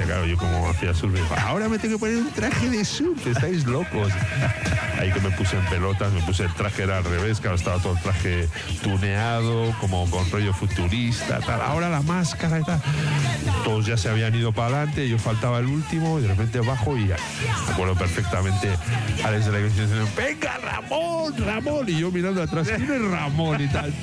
claro, yo como hacía surf, ahora me tengo que poner un traje de surf, estáis locos. Ahí que me puse en pelotas, me puse el traje, era al revés, claro, estaba todo el traje tuneado, como con rollo futurista, tal. Ahora la máscara y tal. Todos ya se habían ido para adelante, yo faltaba el último, y de repente bajo y ya. Me acuerdo perfectamente Alex de la iglesia diciendo, venga Ramón, Ramón, y yo mirando atrás, ¿quién es Ramón? Y tal.